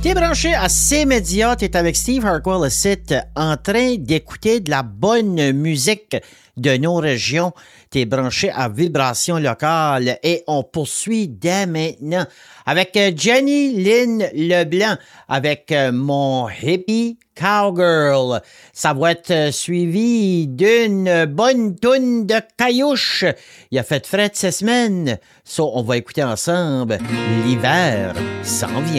T'es branché à C-Média, t'es avec Steve Harquell, le site, en train d'écouter de la bonne musique de nos régions. T'es branché à Vibration Locale et on poursuit dès maintenant avec Jenny Lynn Leblanc avec Mon Hippie Cowgirl. Ça va être suivi d'une bonne toune de Caillouche. Il a fait frais de 6 semaines. Ça, on va écouter ensemble. L'hiver s'en vient.